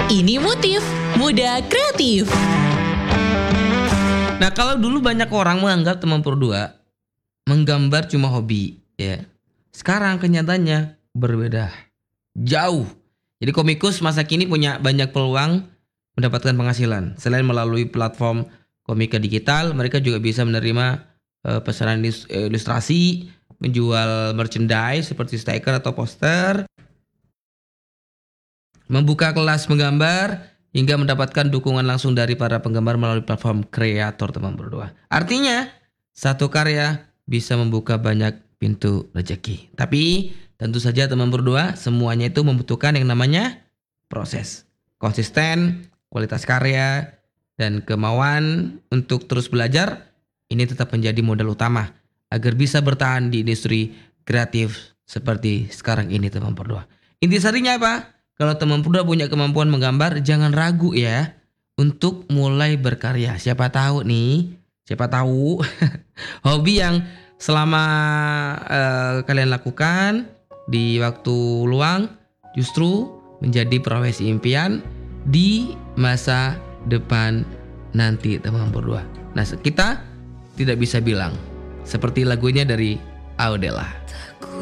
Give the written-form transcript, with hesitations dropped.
Ini Motif Muda Kreatif. Nah, kalau dulu banyak orang menganggap teman berdua menggambar cuma hobi, ya. Sekarang kenyataannya berbeda jauh. Jadi komikus masa kini punya banyak peluang mendapatkan penghasilan. Selain melalui platform komika digital, mereka juga bisa menerima pesanan ilustrasi, menjual merchandise seperti stiker atau poster, membuka kelas menggambar, hingga mendapatkan dukungan langsung dari para penggemar melalui platform kreator teman berdua. Artinya, satu karya bisa membuka banyak pintu rezeki. Tapi, tentu saja teman berdua, semuanya itu membutuhkan yang namanya proses. Konsisten, kualitas karya, dan kemauan untuk terus belajar, ini tetap menjadi modal utama agar bisa bertahan di industri kreatif seperti sekarang ini teman berdua. Intisarinya apa? Kalau teman berdua punya kemampuan menggambar, jangan ragu ya untuk mulai berkarya. Siapa tahu hobi yang selama kalian lakukan di waktu luang justru menjadi profesi impian di masa depan nanti teman berdua. Nah, kita tidak bisa bilang seperti lagunya dari Audela.